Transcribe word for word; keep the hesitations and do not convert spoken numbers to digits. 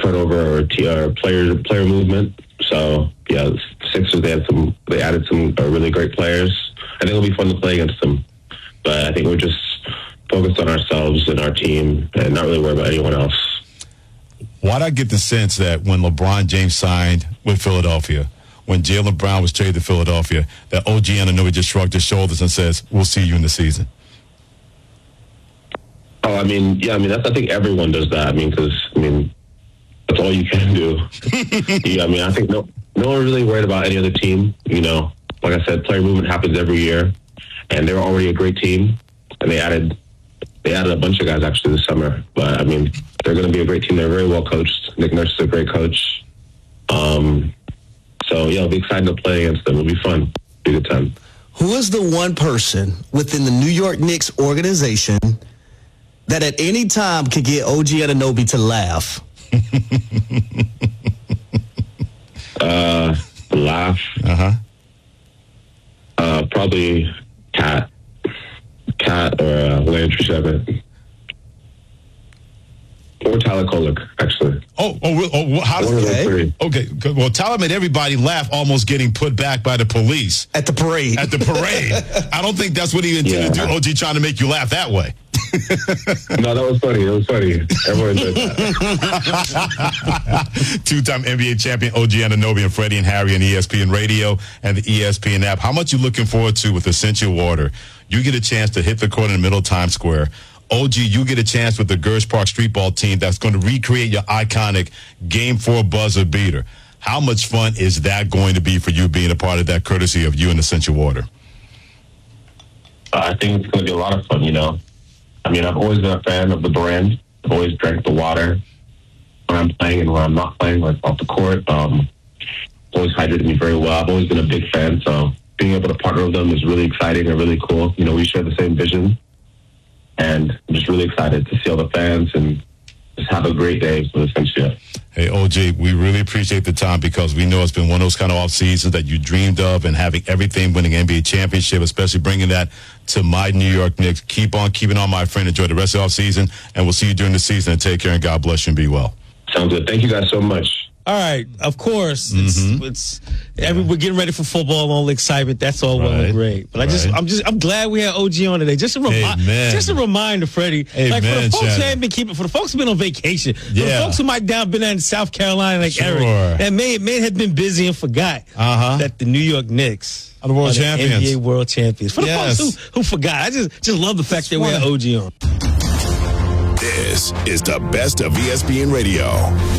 turnover or, t- or player player movement. So yeah, Sixers they had some they added some uh, really great players. I think it'll be fun to play against them. But I think we're just focused on ourselves and our team and not really worried about anyone else. Why'd I get the sense that when LeBron James signed with Philadelphia, when Jaylen Brown was traded to Philadelphia, that O G Anunoby just shrugged his shoulders and says, "We'll see you in the season"? Oh, I mean, yeah, I mean, that's, I think everyone does that. I mean, because, I mean, that's all you can do. yeah, I mean, I think no, no one really worried about any other team. You know, like I said, player movement happens every year, and they were already a great team, and they added they added a bunch of guys actually this summer. But I mean, they're going to be a great team. They're very well coached. Nick Nurse is a great coach. Um, so yeah, it'll be exciting to play against them. It'll be fun. It'll be a good time. Who is the one person within the New York Knicks organization that at any time could get O G Anunoby to laugh? uh, laugh. Uh-huh. Uh, probably Cat. Cat or uh, Landry Shamet. Or Tyler Kolek, actually. Oh, oh, oh how does okay. okay. Well, Tyler made everybody laugh, almost getting put back by the police at the parade. At the parade. I don't think that's what he intended yeah. to do. O G trying to make you laugh that way. No, that was funny. That was funny. Everyone did that. Two-time N B A champion O G Anunoby and Freddie and Harry on E S P N Radio and the E S P N app. How much you looking forward to with Essential Water? You get a chance to hit the court in the middle of Times Square. O G, you get a chance with the Gersh Park Streetball team that's going to recreate your iconic Game four buzzer beater. How much fun is that going to be for you being a part of that, courtesy of you and Essential Water? Uh, I think it's going to be a lot of fun, you know. I mean, I've always been a fan of the brand. I've always drank the water when I'm playing and when I'm not playing, like off the court. Um, always hydrated me very well. I've always been a big fan, so being able to partner with them is really exciting and really cool. You know, we share the same vision, and I'm just really excited to see all the fans and just have a great day for this next year. Hey, O G, we really appreciate the time because we know it's been one of those kind of off seasons that you dreamed of, and having everything, winning N B A championship, especially bringing that to my New York Knicks. Keep on keeping on, my friend. Enjoy the rest of the off season, and we'll see you during the season. And take care, and God bless you, and be well. Sounds good. Thank you guys so much. All right, of course, it's, Mm-hmm. it's every, we're getting ready for football, all the excitement. That's all well Right. and great. But I just, Right. I'm just, I'm glad we had O G on today. Just a remi- Amen. just a reminder, Freddie. Like for Amen, the folks Shannon. who haven't been keeping, for the folks who've been on vacation, for the Yeah. folks who might have been in South Carolina, like Sure. Eric, that may may have been busy and forgot Uh-huh. that the New York Knicks Are the world champions. N B A world champions. For the Yes. folks who, who forgot, I just just love the fact that we had O G on. This is the best of E S P N Radio.